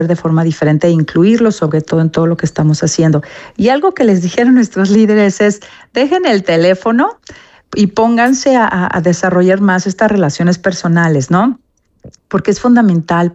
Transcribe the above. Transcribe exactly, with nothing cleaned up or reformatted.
de forma diferente e incluirlo sobre todo en todo lo que estamos haciendo. Y algo que les dijeron nuestros líderes es, dejen el teléfono y pónganse a, a desarrollar más estas relaciones personales, ¿no? Porque es fundamental